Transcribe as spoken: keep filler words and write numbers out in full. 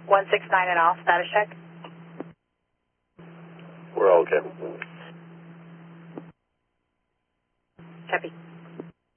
one six nine and all, status check. We're all okay. Copy.